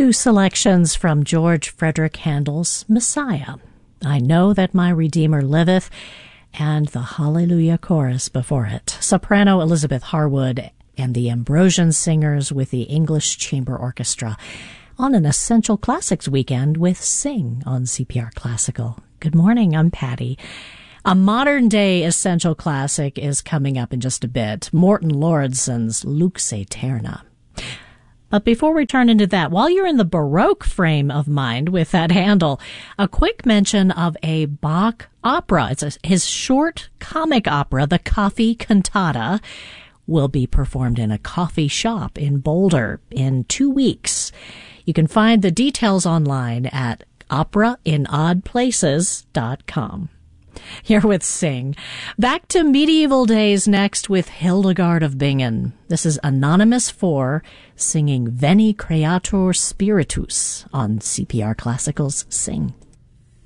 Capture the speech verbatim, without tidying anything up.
Two selections from George Frederick Handel's Messiah, I Know That My Redeemer Liveth, and the Hallelujah Chorus before it. Soprano Elizabeth Harwood and the Ambrosian Singers with the English Chamber Orchestra on an Essential Classics weekend with Sing on C P R Classical. Good morning, I'm Patty. A modern-day Essential Classic is coming up in just a bit, Morton Lauridsen's Lux Aeterna. But before we turn into that, while you're in the Baroque frame of mind with that Handel, a quick mention of a Bach opera. It's a, his short comic opera, The Coffee Cantata, will be performed in a coffee shop in Boulder in two weeks. You can find the details online at opera in odd places dot com. Here with Sing. Back to medieval days next with Hildegard of Bingen. This is Anonymous four singing Veni Creator Spiritus on C P R Classical's Sing.